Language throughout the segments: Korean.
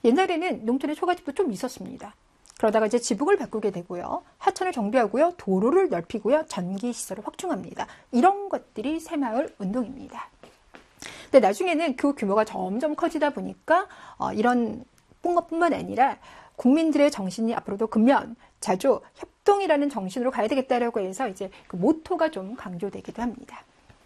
옛날에는 농촌에 초가집도 좀 있었습니다. 그러다가 이제 지붕을 바꾸게 되고요. 하천을 정비하고요. 도로를 넓히고요. 전기시설을 확충합니다. 이런 것들이 새마을 운동입니다. 근데 나중에는 그 규모가 점점 커지다 보니까 이런 것뿐만 아니라 국민들의 정신이 앞으로도 근면, 자조, 협동이라는 정신으로 가야 되겠다라고 해서 이제 그 모토가 좀 강조되기도 합니다.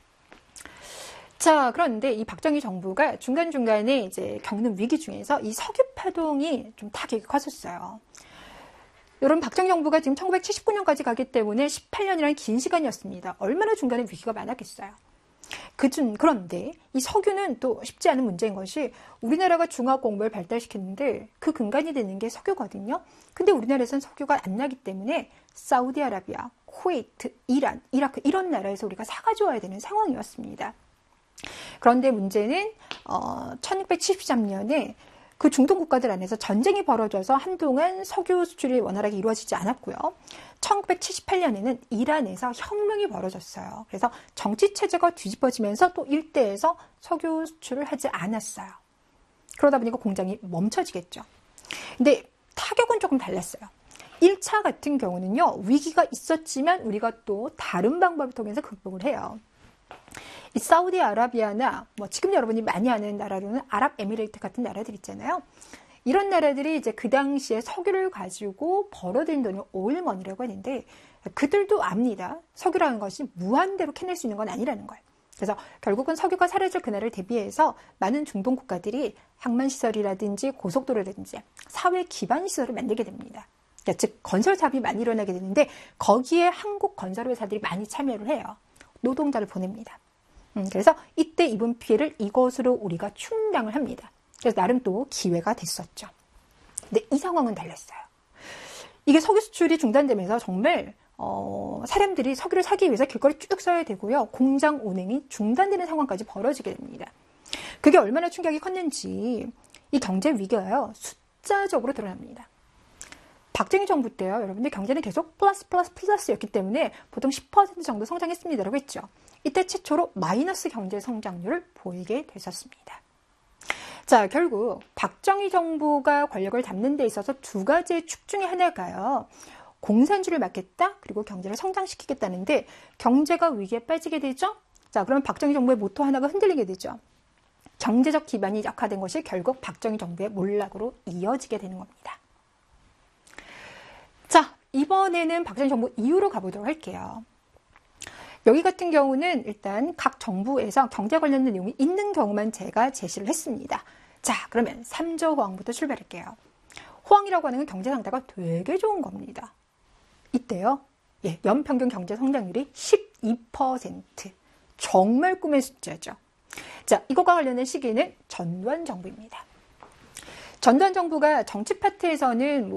자, 그런데 이 박정희 정부가 중간중간에 이제 겪는 위기 중에서 이 석유 파동이 좀 타격이 컸었어요. 여러분, 박정희 정부가 지금 1979년까지 가기 때문에 18년이라는 긴 시간이었습니다. 얼마나 중간에 위기가 많았겠어요. 그런데 이 석유는 또 쉽지 않은 문제인 것이 우리나라가 중화공업을 발달시켰는데 그 근간이 되는 게 석유거든요. 근데 우리나라에서는 석유가 안 나기 때문에 사우디아라비아, 쿠웨이트, 이란, 이라크 이런 나라에서 우리가 사가져 와야 되는 상황이었습니다. 그런데 문제는 1673년에 그 중동 국가들 안에서 전쟁이 벌어져서 한동안 석유 수출이 원활하게 이루어지지 않았고요. 1978년에는 이란에서 혁명이 벌어졌어요. 그래서 정치 체제가 뒤집어지면서 또 일대에서 석유 수출을 하지 않았어요. 그러다 보니까 공장이 멈춰지겠죠. 근데 타격은 조금 달랐어요. 1차 같은 경우는요, 위기가 있었지만 우리가 또 다른 방법을 통해서 극복을 해요. 이 사우디아라비아나 지금 여러분이 많이 아는 나라로는 아랍에미레이트 같은 나라들 있잖아요. 이런 나라들이 이제 그 당시에 석유를 가지고 벌어들인 돈이 오일머니라고 하는데 그들도 압니다. 석유라는 것이 무한대로 캐낼 수 있는 건 아니라는 거예요. 그래서 결국은 석유가 사라질 그날을 대비해서 많은 중동 국가들이 항만시설이라든지 고속도로라든지 사회 기반 시설을 만들게 됩니다. 그러니까 즉 건설 사업이 많이 일어나게 되는데 거기에 한국 건설회사들이 많이 참여를 해요. 노동자를 보냅니다. 그래서 이때 입은 피해를 이것으로 우리가 충당을 합니다. 그래서 나름 또 기회가 됐었죠. 근데 이 상황은 달랐어요. 이게 석유 수출이 중단되면서 정말 사람들이 석유를 사기 위해서 길거리 쭉 서야 되고요. 공장 운행이 중단되는 상황까지 벌어지게 됩니다. 그게 얼마나 충격이 컸는지 이 경제 위기가요. 숫자적으로 드러납니다. 박정희 정부 때요. 여러분들 경제는 계속 플러스였기 때문에 보통 10% 정도 성장했습니다라고 했죠. 이때 최초로 마이너스 경제 성장률을 보이게 됐었습니다. 자, 결국 박정희 정부가 권력을 잡는 데 있어서 두 가지의 축 중에 하나가요. 공산주의를 막겠다, 그리고 경제를 성장시키겠다는데 경제가 위기에 빠지게 되죠. 자, 그러면 박정희 정부의 모토 하나가 흔들리게 되죠. 경제적 기반이 약화된 것이 결국 박정희 정부의 몰락으로 이어지게 되는 겁니다. 자, 이번에는 박정희 정부 이후로 가보도록 할게요. 여기 같은 경우는 일단 각 정부에서 경제 관련된 내용이 있는 경우만 제가 제시를 했습니다. 자, 그러면 3조 호황부터 출발할게요. 호황이라고 하는 건 경제 상태가 되게 좋은 겁니다. 이때요. 연평균 경제 성장률이 12%. 정말 꿈의 숫자죠. 자, 이것과 관련된 시기는 전두환 정부입니다. 전두환 정부가 정치 파트에서는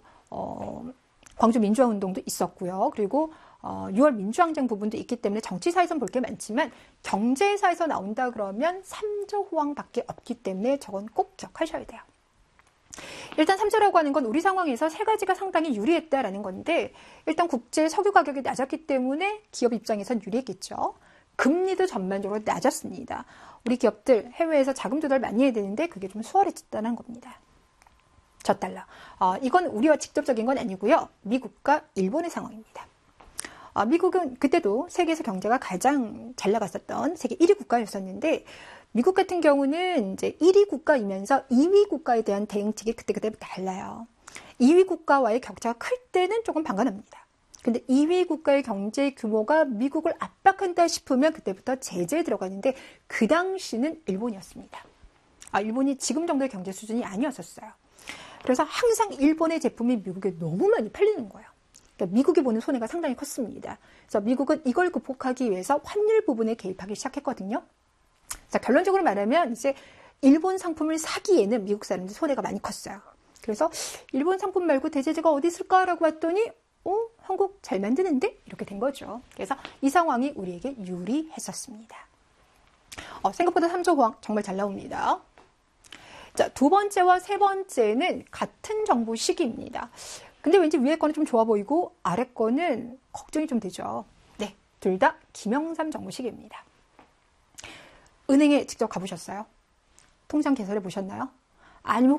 광주 민주화 운동도 있었고요. 그리고 6월 민주항쟁 부분도 있기 때문에 정치사에서는 볼 게 많지만 경제사에서 나온다 그러면 3조 호황밖에 없기 때문에 저건 꼭 기억하셔야 돼요. 일단 3조라고 하는 건 우리 상황에서 세 가지가 상당히 유리했다라는 건데 일단 국제 석유 가격이 낮았기 때문에 기업 입장에선 유리했겠죠. 금리도 전반적으로 낮았습니다. 우리 기업들 해외에서 자금 조달 많이 해야 되는데 그게 좀 수월해졌다는 겁니다. $1. 이건 우리와 직접적인 건 아니고요. 미국과 일본의 상황입니다. 미국은 그때도 세계에서 경제가 가장 잘 나갔었던 세계 1위 국가였었는데 미국 같은 경우는 이제 1위 국가이면서 2위 국가에 대한 대응책이 그때그때 달라요. 2위 국가와의 격차가 클 때는 조금 방관합니다. 근데 2위 국가의 경제 규모가 미국을 압박한다 싶으면 그때부터 제재에 들어가는데 그 당시는 일본이었습니다. 일본이 지금 정도의 경제 수준이 아니었었어요. 그래서 항상 일본의 제품이 미국에 너무 많이 팔리는 거예요. 그러니까 미국이 보는 손해가 상당히 컸습니다. 그래서 미국은 이걸 극복하기 위해서 환율 부분에 개입하기 시작했거든요. 자, 결론적으로 말하면 이제 일본 상품을 사기에는 미국 사람들 손해가 많이 컸어요. 그래서 일본 상품 말고 대체제가 어디 있을까라고 봤더니 한국 잘 만드는데? 이렇게 된 거죠. 그래서 이 상황이 우리에게 유리했었습니다. 생각보다 3조 호황 정말 잘 나옵니다. 자, 두 번째와 세 번째는 같은 정부 시기입니다. 근데 왠지 위에 거는 좀 좋아 보이고 아래 거는 걱정이 좀 되죠. 네, 둘 다 김영삼 정부 시기입니다. 은행에 직접 가보셨어요? 통장 개설해 보셨나요? 아니면